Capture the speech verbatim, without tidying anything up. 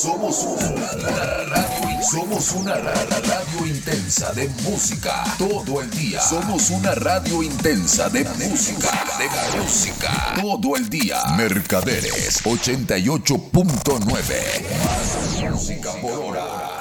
Somos una radio, somos una radio intensa de música todo el día. Somos una radio intensa de música, de música todo el día. Mercaderes ochenta y ocho punto nueve. Más música por hora.